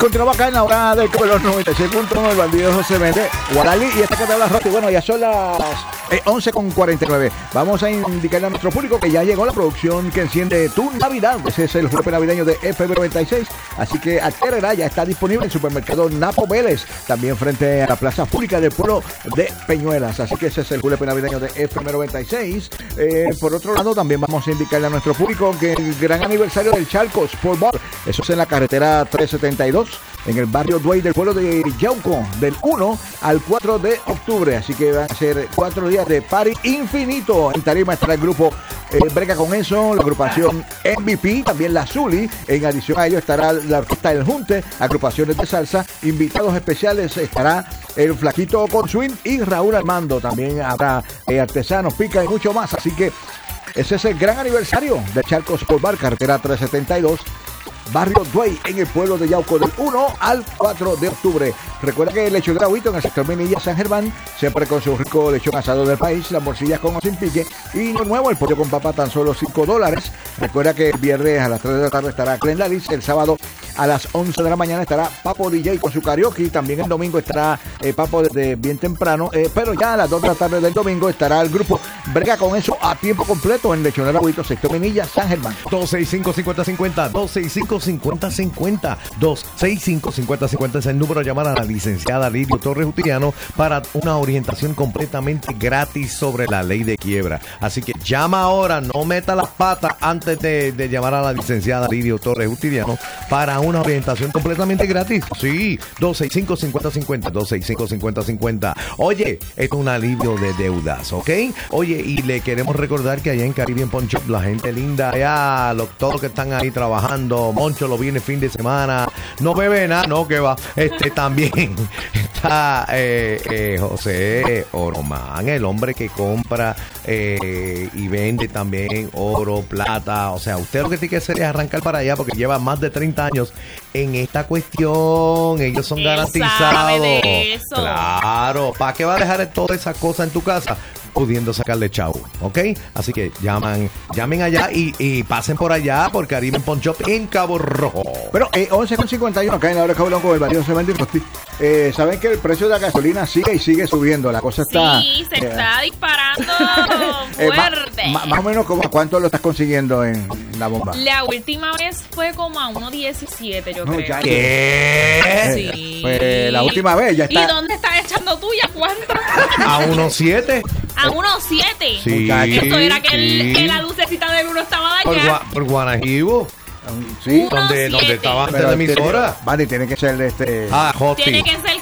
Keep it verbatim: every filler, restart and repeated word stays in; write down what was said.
continuamos acá en la hora del Club de los noventa y seis punto uno, el bandido José Méndez, Guarali, y esta que te habla Roti. Bueno, ya son las eh, once con cuarenta y nueve. Vamos a indicarle a nuestro público que ya llegó la producción que enciende tu Navidad. Ese es el jueves navideño de F M noventa y seis. Así que adquiérela, ya está disponible en el supermercado Napo Vélez, también frente a la plaza pública del pueblo de Peñuelas. Así que ese es el jueves navideño de F M noventa y seis. Eh, por otro lado, también vamos a indicarle a nuestro público que el gran aniversario del Charco Sport Bar, eso es en la carretera trescientos setenta y dos, en el barrio Duey del pueblo de Yauco, del uno al cuatro de octubre. Así que van a ser cuatro días de party infinito. En tarima estará el grupo eh, Brega con eso, la agrupación M V P, también la Zuli. En adición a ello estará la orquesta El Junte, agrupaciones de salsa. Invitados especiales estará el Flaquito con Swing y Raúl Armando. También habrá eh, artesanos, pica y mucho más. Así que ese es el gran aniversario de Charco Sport Bar, carretera trescientos setenta y dos, barrio Duey, en el pueblo de Yauco, del uno al cuatro de octubre. Recuerda que el lechón gratuito en el sector Minilla San Germán, siempre con su rico lechón asado del país, las morcillas con o sin pique, y lo nuevo, el pollo con papa, tan solo cinco dólares. Recuerda que el viernes a las tres de la tarde estará Glen Lalis, el sábado a las once de la mañana estará Papo D J con su karaoke, también el domingo estará eh, Papo desde bien temprano, eh, pero ya a las dos de la tarde del domingo estará el grupo Brega con eso a tiempo completo en lechón gratuito, sector Minilla San Germán. dos seis cinco, cinco cero cinco cero, dos seis cinco, cinco cero cinco cero, dos seis cinco, cinco cero cinco cero es el número a llamar a la licenciada Lidio Torres Justiniano para una orientación completamente gratis sobre la ley de quiebra. Así que llama ahora, no meta las patas antes de, de llamar a la licenciada Lidio Torres Justiniano para una orientación completamente gratis. Sí, dos seis cinco, cinco cero cinco cero, dos seis cinco, cinco cero cinco cero. Oye, esto es un alivio de deudas, ¿ok? Oye, y le queremos recordar que allá en Caribbean Pawn Shop, la gente linda, allá, los, todos los que están ahí trabajando, Moncho lo viene fin de semana, no bebe nada, no, que va. Este también está eh, eh, José Oromán, el hombre que compra eh, y vende también oro, plata. O sea, usted lo que tiene que hacer es arrancar para allá porque lleva más de treinta años en esta cuestión. Ellos son Él garantizados. sabe de eso. Claro, ¿para qué va a dejar toda esa cosa en tu casa? Pudiendo sacarle chavo, ¿ok? Así que llaman, llamen allá y, y pasen por allá por Caribbean Pawn Shop en Cabo Rojo. Bueno, eh, once con cincuenta y uno acá en la hora de Cabo Blanco del barrio José Méndez. Eh, Saben que el precio de la gasolina sigue y sigue subiendo. La cosa está... Sí, se eh, está disparando eh, fuerte. ma, ma, más o menos, como, ¿cuánto lo estás consiguiendo en la bomba? La última vez fue como a uno diecisiete, yo No, creo. ya- ¿Qué? Sí. Pues la última vez ya está... ¿Y dónde estás echando tuya? ¿Cuánto? A uno siete. A uno siete. Sí. Eso era que, el- sí. que la lucecita del uno estaba Por, dañada. Gua- por Sí, Uno donde, siete. donde estaba antes pero de mi tiene- emisora. Vale, tiene que ser este... Ah, Tiene Hoti. que ser